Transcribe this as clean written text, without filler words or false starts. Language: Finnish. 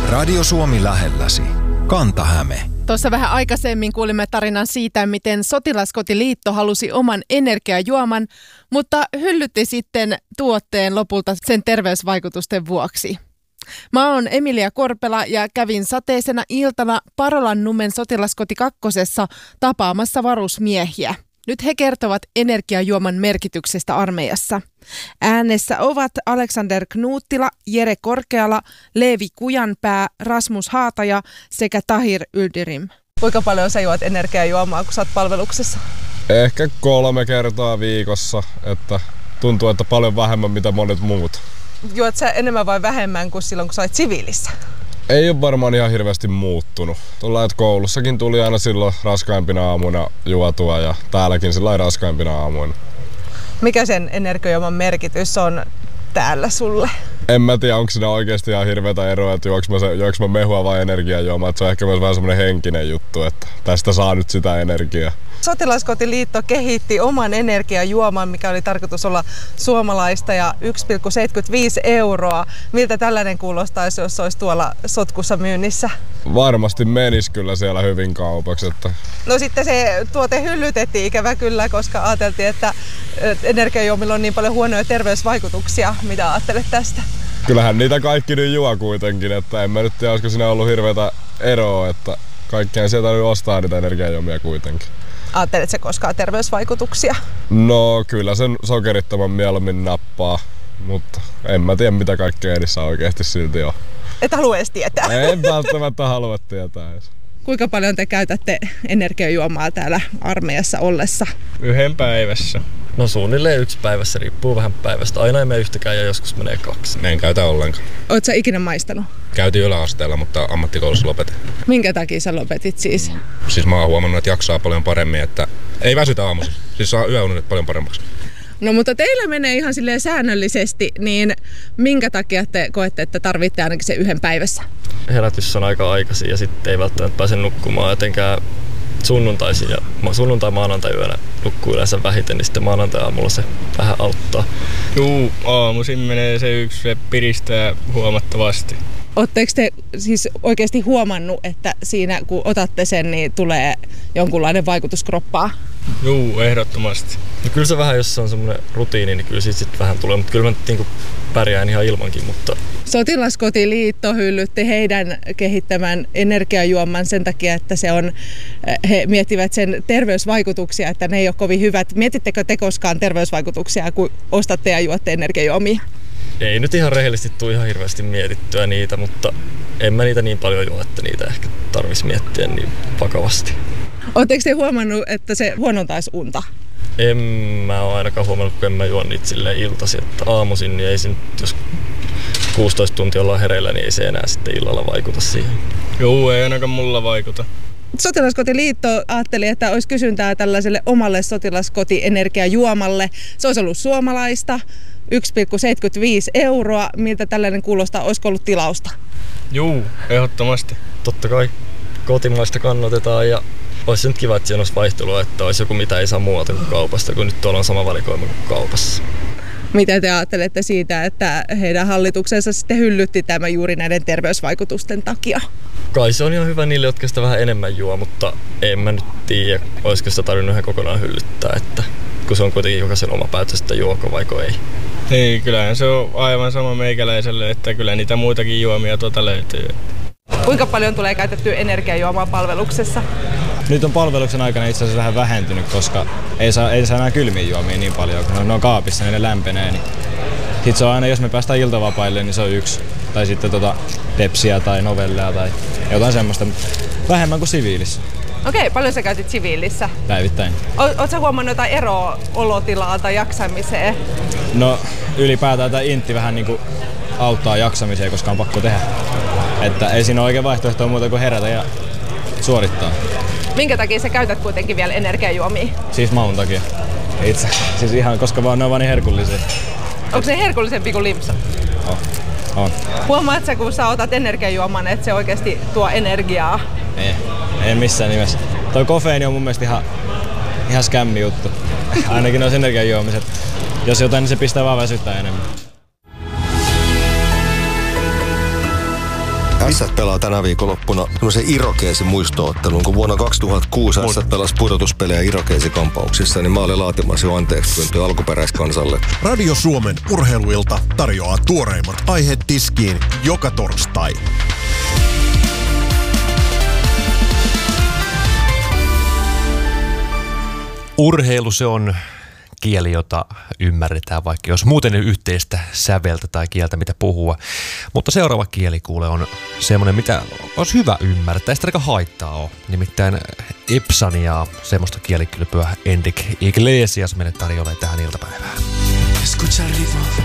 Radio Suomi lähelläsi. Kanta-Häme. Tuossa vähän aikaisemmin kuulimme tarinan siitä, miten Sotilaskotiliitto halusi oman energiajuoman, mutta hyllytti sitten tuotteen lopulta sen terveysvaikutusten vuoksi. Mä oon Emilia Korpela ja kävin sateisena iltana Parolannumen Sotilaskoti 2:ssa tapaamassa varusmiehiä. Nyt he kertovat energiajuoman merkityksestä armeijassa. Äänessä ovat Alexander Knuuttila, Jere Korkeala, Leevi Kujanpää, Rasmus Haataja sekä Tahir Yldirim. Kuinka paljon sä juot energiajuomaa, kun sä oot palveluksessa? Ehkä 3 kertaa viikossa, että tuntuu, että paljon vähemmän mitä monet muut. Juot sä enemmän vai vähemmän kuin silloin, kun sä olit siviilissä? Ei ole varmaan ihan hirveästi muuttunut. Tuolla, että koulussakin tuli aina silloin raskaimpina aamuina juotua ja täälläkin silloin raskaimpina aamuina. Mikä sen energiajuoman merkitys on täällä sulle? En mä tiedä, onko siinä oikeasti ihan hirveätä eroa, että juoks mä mehua vai energiajuomaa. Se on ehkä myös vähän semmoinen henkinen juttu, että tästä saa nyt sitä energiaa. Sotilaskotiliitto kehitti oman energiajuoman, mikä oli tarkoitus olla suomalaista ja 1,75 €. Miltä tällainen kuulostaisi, jos olisi tuolla sotkussa myynnissä? Varmasti menisi kyllä siellä hyvin kaupaksi. Että... No sitten se tuote hyllytettiin ikävä kyllä, koska ajateltiin, että energiajuomilla on niin paljon huonoja terveysvaikutuksia. Mitä ajattelet tästä? Kyllähän niitä kaikki nyt juo kuitenkin, että en mä nyt tiedä, olisiko siinä ollut hirveätä eroa, että kaikkien sieltä nyt ostaa niitä energiajuomia kuitenkin. Ajattelet se koskaan terveysvaikutuksia? No kyllä sen sokerittoman mieluummin nappaa, mutta en mä tiedä mitä kaikkea edissä oikeasti silti on. Et halua edes tietää? En välttämättä halua tietää edes. Kuinka paljon te käytätte energiajuomaa täällä armeijassa ollessa? 1 päivässä. No suunnilleen 1 päivässä, riippuu vähän päivästä. Aina ei mene yhtäkään ja joskus menee 2. En käytä ollenkaan. Oot sä ikinä maistanut? Käytiin yläasteella, mutta ammattikoulussa lopetin. Minkä takia sä lopetit siis? Siis mä oon huomannut, että jaksaa paljon paremmin, että ei väsytä aamuisin. Siis saa yöunet paljon paremmaksi. No mutta teillä menee ihan silleen säännöllisesti, niin minkä takia te koette, että tarvitte ainakin se 1 päivässä? Herätys on aika aikaisin ja sitten ei välttämättä pääse nukkumaan etenkään sunnuntaisin ja sunnuntai-maanantai-yönä nukkuu yleensä vähiten, niin sitten maanantai-aamulla se vähän auttaa. Juu, aamuisin menee se 1, se piristää huomattavasti. Oletteko te siis oikeasti huomannut, että siinä kun otatte sen, niin tulee jonkunlainen vaikutus kroppaan? Juu, ehdottomasti. No kyllä se vähän, jos se on semmoinen rutiini, niin kyllä siitä sitten vähän tulee, mutta kyllä mä niin pärjään ihan ilmankin. Mutta... Sotilaskotiliitto hyllytti heidän kehittämän energiajuoman sen takia, että he miettivät sen terveysvaikutuksia, että ne ei ole kovin hyvät. Mietittekö te koskaan terveysvaikutuksia, kun ostatte ja juotte energiajuomia? Ei nyt ihan rehellisesti tule ihan hirveästi mietittyä niitä, mutta en mä niitä niin paljon juo, että niitä ehkä tarvitsisi miettiä niin vakavasti. Oletteko te huomannut, että se huonontaisi unta? En mä ole ainakaan huomannut, kun en mä juon niitä silleen iltaisin, että aamuisin, niin ei se nyt, jos 16 tuntia ollaan hereillä, niin ei se enää sitten illalla vaikuta siihen. Joo, ei ainakaan mulla vaikuta. Sotilaskotiliitto ajatteli, että olisi kysyntää tällaiselle omalle sotilaskotienergiajuomalle. Se olisi ollut suomalaista, 1,75 €. Miltä tällainen kuulostaa? Olisiko ollut tilausta? Juu, ehdottomasti. Totta kai kotimaista kannatetaan ja olisi nyt kiva, että siinä olisi vaihtelua, että olisi joku mitä ei saa muualta kuin kaupasta, kun nyt tuolla on sama valikoima kuin kaupassa. Mitä te ajattelette siitä, että heidän hallituksensa sitten hyllytti tämä juuri näiden terveysvaikutusten takia? Kai se on ihan hyvä niille, jotka sitä vähän enemmän juo, mutta en mä nyt tiedä, olisiko sitä tarvinnut ihan kokonaan hyllyttää, että kun se on kuitenkin jokaisen oma päätös, että juoko vaiko ei. Ei, kyllähän se on aivan sama meikäläiselle, että kyllä niitä muitakin juomia löytyy. Kuinka paljon tulee käytettyä energiajuomaa palveluksessa? Nyt on palveluksen aikana itse asiassa vähän vähentynyt, koska ei saa enää kylmiä juomia niin paljon, kun ne on kaapissa, niin ne lämpenee. Niin sit se on aina, jos me päästään iltavapaille, niin se on 1. Tai sitten Pepsiä tai Novelleja tai jotain semmoista vähemmän kuin siviilissä. Okei, paljon sä käytit siviilissä? Päivittäin. Ootko sä huomannut jotain eroa olotilaa tai jaksamiseen? No ylipäätään tämä intti vähän niinku auttaa jaksamiseen, koska on pakko tehdä. Että ei siinä ole oikein vaihtoehtoa muuta kuin herätä ja suorittaa. Minkä takia sä käytät kuitenkin vielä energiajuomia? Siis maun takia. Itse. Siis ihan, koska ne on vaan niin herkullisia. Onko se herkullisempi kuin limsa? On. Huomaat sä, kun sä otat energiajuoman, että se oikeasti tuo energiaa? Ei missään nimessä. Toi kofeiini on mun mielestä ihan skämmi juttu. Ainakin noissa energiajuomiset. Jos jotain, niin se pistää vaan väsyttää enemmän. Ässät pelaa tänä viikonloppuna semmoisen Irokeesin muistoottelun, kun vuonna 2006 Ässät pelasi pudotuspelejä Irokeesikampauksissa, niin mä olin laatimassa jo anteeksi pyyntöä alkuperäiskansalle. Radio Suomen urheiluilta tarjoaa tuoreimmat aiheet tiskiin joka torstai. Urheilu, se on kieli, jota ymmärretään, vaikka jos muuten ei yhteistä säveltä tai kieltä, mitä puhua. Mutta seuraava kieli kuule on semmoinen, mitä olisi hyvä ymmärtää, ei sitä aika haittaa ole. Nimittäin Epsaniaa, semmoista kielikylpyä Enrique Iglesias meille tarjoilee tähän iltapäivään.